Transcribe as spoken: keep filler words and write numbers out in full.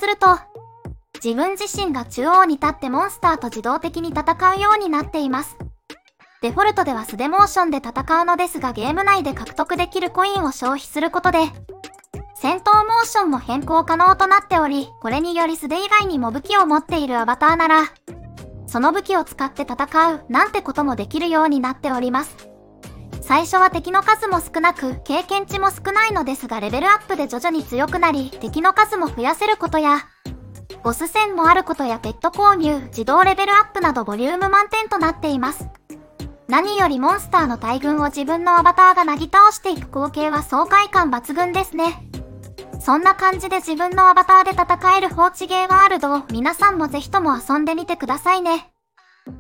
すると、自分自身が中央に立ってモンスターと自動的に戦うようになっています。デフォルトでは素手モーションで戦うのですが、ゲーム内で獲得できるコインを消費することで、戦闘モーションも変更可能となっており、これにより素手以外にも武器を持っているアバターなら、その武器を使って戦うなんてこともできるようになっております。最初は敵の数も少なく、経験値も少ないのですが、レベルアップで徐々に強くなり、敵の数も増やせることや、ボス戦もあることやペット購入、自動レベルアップなどボリューム満点となっています。何よりモンスターの大群を自分のアバターがなぎ倒していく光景は爽快感抜群ですね。そんな感じで自分のアバターで戦える放置ゲーワールドを皆さんもぜひとも遊んでみてくださいね。